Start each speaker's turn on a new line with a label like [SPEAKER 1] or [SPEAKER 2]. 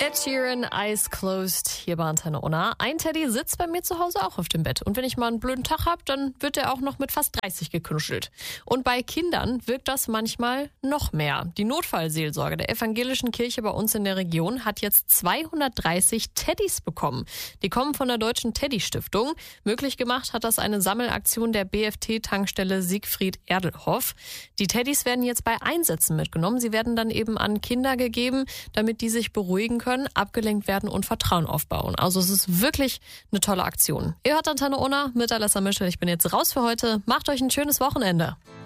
[SPEAKER 1] Ed Sheeran, Eyes Closed, hier bei Antenne Unna. Ein Teddy sitzt bei mir zu Hause auch auf dem Bett. Und wenn ich mal einen blöden Tag habe, dann wird er auch noch mit fast 30 gekuschelt. Und bei Kindern wirkt das manchmal noch mehr. Die Notfallseelsorge der evangelischen Kirche bei uns in der Region hat jetzt 230 Teddys bekommen. Die kommen von der Deutschen Teddy-Stiftung. Möglich gemacht hat das eine Sammelaktion der BFT-Tankstelle Siegfried Erdelhoff. Die Teddys werden jetzt bei Einsätzen mitgenommen. Sie werden dann eben an Kinder gegeben, damit die sich beruhigen können, abgelenkt werden und Vertrauen aufbauen. Also es ist wirklich eine tolle Aktion. Ihr hört Antenne Unna mit Alessa Mischel. Ich bin jetzt raus für heute. Macht euch ein schönes Wochenende.